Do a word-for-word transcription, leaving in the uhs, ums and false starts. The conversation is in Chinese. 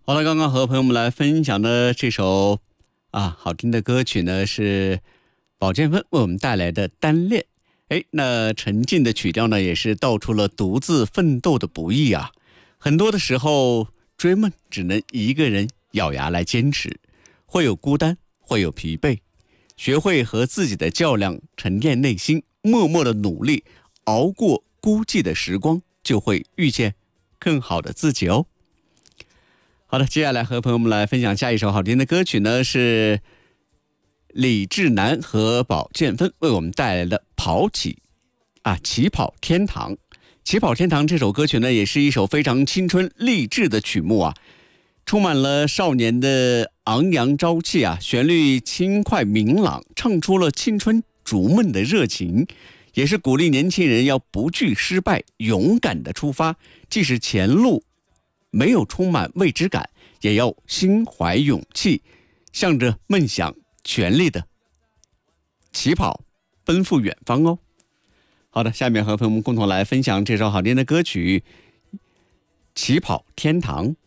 好了，刚刚和朋友们来分享的这首啊好听的歌曲呢，是宝剑锋为我们带来的《单恋》。哎，那沉静的曲调呢，也是道出了独自奋斗的不易啊。很多的时候，追梦只能一个人咬牙来坚持，会有孤单，会有疲惫，学会和自己的较量，沉淀内心，默默的努力，熬过孤寂的时光，就会遇见更好的自己哦。好的，接下来和朋友们来分享下一首好听的歌曲呢，是李志南和宝剑锋为我们带来的跑起啊起跑天堂。起跑天堂这首歌曲呢，也是一首非常青春励志的曲目啊，充满了少年的昂扬朝气啊，旋律轻快明朗，唱出了青春逐梦的热情，也是鼓励年轻人要不惧失败，勇敢的出发，即使前路没有充满未知感，也要心怀勇气，向着梦想全力的起跑，奔赴远方哦。好的，下面和朋友们共同来分享这首好听的歌曲《起跑天堂》。